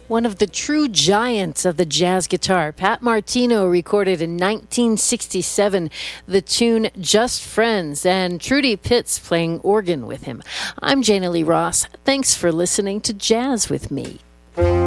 One of the true giants of the jazz guitar, Pat Martino, recorded in 1967 the tune Just Friends, and Trudy Pitts playing organ with him. I'm Jana Lee Ross. Thanks for listening to Jazz with Me.